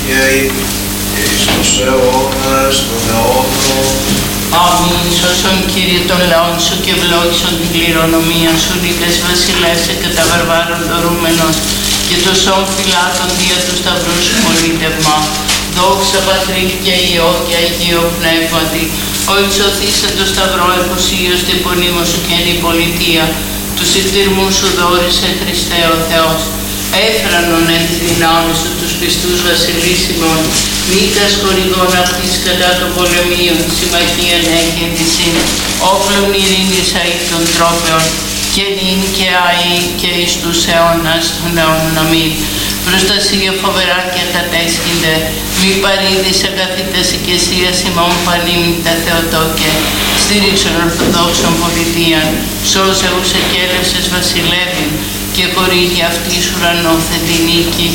Κύριε, Ιησούς αιώνας των αιώνων. Αμήν. Σώσον Κύριε των λαών σου και ευλόγησον την κληρονομία σου, νίκας βασιλεύσε και τα βαρβάρων δωρούμενος και το σώμα φυλάτων δια του σταυρού σου μολύτευμα. Δόξα Πατρί και Υιό και Αγίο Πνεύματι, ο εξωθήσε το σταυρό εφοσίως την πονήμο σου και η πολιτεία, τους ηθυρμούς σου δόρισε Χριστέ ο Θεός. Έφρανον εν τη δυνάμει σου τους πιστούς βασιλίσιμων, νίκας χορηγών αυτής κατά των πολεμίων, συμμαχίαν έχει εν τη σύν, όπλων ειρήνης αεί των τρόπεων, και νυν και αεί και εις τους αιώνας των αιώνων. Αμήν. Προστασία φοβερά και ακατέσχυνται, μη παρήδης αγαθήτας οικεσίας ημών πανήμνητα Θεοτόκε, στήριξον Ορθοδόξων πολιτείαν, σώσε ους εκέλευσες βασιλεύειν, και χορήγει αυτής ουρανόθετη νίκη.